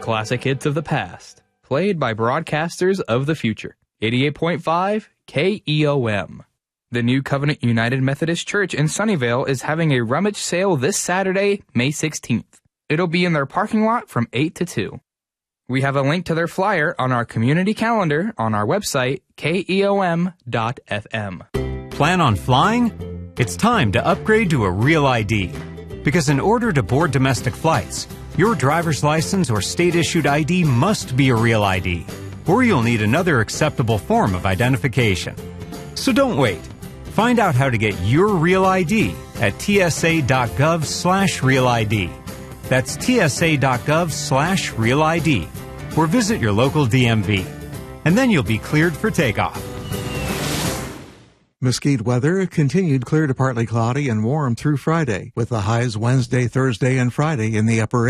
Classic hits of the past, played by broadcasters of the future. 88.5 KEOM. The New Covenant United Methodist Church in Sunnyvale is having a rummage sale this Saturday, May 16th. It'll be in their parking lot from 8 to 2. We have a link to their flyer on our community calendar on our website, keom.fm. Plan on flying? It's time to upgrade to a Real ID. Because in order to board domestic flights, your driver's license or state-issued ID must be a Real ID, or you'll need another acceptable form of identification. So don't wait. Find out how to get your Real ID at tsa.gov/Real ID. That's tsa.gov/Real ID, or visit your local DMV. And then you'll be cleared for takeoff. Mesquite weather continued clear to partly cloudy and warm through Friday, with the highs Wednesday, Thursday, and Friday in the upper